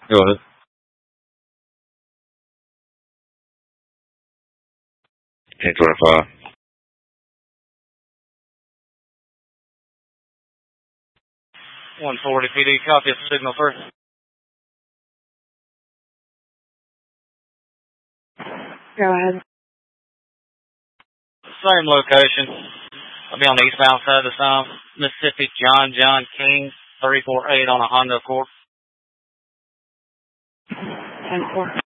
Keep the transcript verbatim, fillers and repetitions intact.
Go ahead. eight twenty-five. one forty P D, copy of signal first. Go ahead. Same location. I'll be on the eastbound side of the sign. Mississippi John John King, three four eight on a Honda Accord. ten four.